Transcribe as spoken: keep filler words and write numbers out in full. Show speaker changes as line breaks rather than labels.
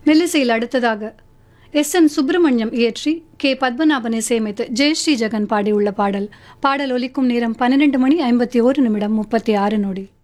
மெல்லிசையில் அடுத்ததாக S N Subramaniam இயற்றி K Padmanabhan இசையமைத்து ஜெயஸ்ரீ ஜெகன் பாடியுள்ள பாடல். பாடல் ஒலிக்கும் நேரம் பன்னிரண்டு மணி ஐம்பத்தி ஒரு நிமிடம் முப்பத்தி ஆறு நொடி.